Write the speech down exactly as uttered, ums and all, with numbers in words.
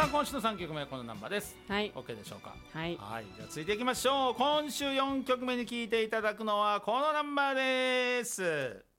あ今週のさんきょくめはこのナンバーです。 はい、 OK でしょうか。 はい、 はい、じゃあ続いていきましょう。今週よんきょくめに聴いていただくのはこのナンバーです。